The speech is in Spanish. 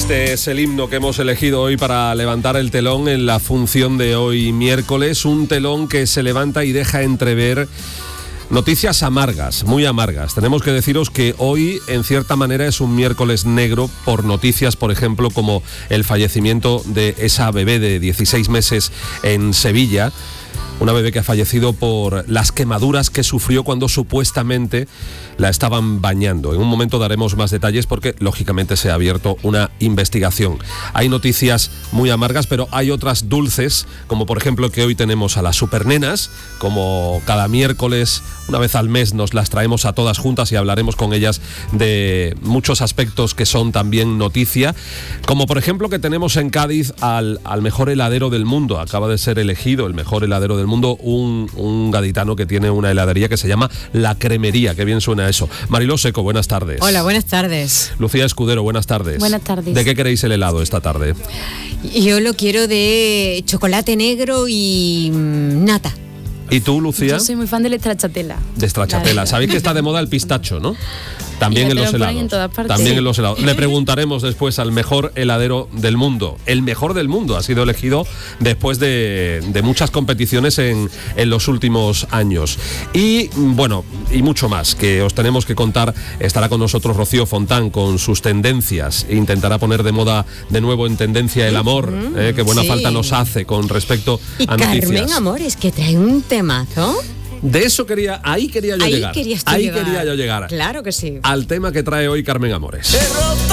Este es el himno que hemos elegido hoy para levantar el telón en la función de hoy miércoles, un telón que se levanta y deja entrever noticias amargas, muy amargas. Tenemos que deciros que hoy, en cierta manera, es un miércoles negro por noticias, por ejemplo, como el fallecimiento de esa bebé de 16 meses en Sevilla. Una bebé que ha fallecido por las quemaduras que sufrió cuando supuestamente la estaban bañando. En un momento daremos más detalles porque, lógicamente, se ha abierto una investigación. Hay noticias muy amargas, pero hay otras dulces, como por ejemplo que hoy tenemos a las supernenas, como cada miércoles, una vez al mes, nos las traemos a todas juntas y hablaremos con ellas de muchos aspectos que son también noticia, como por ejemplo que tenemos en Cádiz al mejor heladero del mundo. Acaba de ser elegido el mejor heladero del mundo, un gaditano que tiene una heladería que se llama La Cremería. Qué bien suena eso. Mariló Seco, buenas tardes. Hola, buenas tardes. Lucía Escudero, buenas tardes. Buenas tardes. ¿De qué queréis el helado esta tarde? Yo lo quiero de chocolate negro y nata. ¿Y tú, Lucía? Yo soy muy fan de la stracciatella. De stracciatella. Sabéis que está de moda el pistacho, ¿no? También en los helados. En todas partes. También en los helados. Le preguntaremos después al mejor heladero del mundo. El mejor del mundo ha sido elegido después de muchas competiciones en los últimos años. Y bueno, y mucho más que os tenemos que contar. Estará con nosotros Rocío Fontán con sus tendencias. E intentará poner de moda de nuevo en tendencia el amor, que buena falta nos hace con respecto a noticias. Y Carmen Amores, que trae un temazo. De eso ahí quería yo llegar. Quería yo llegar. Claro que sí. Al tema que trae hoy Carmen Amores.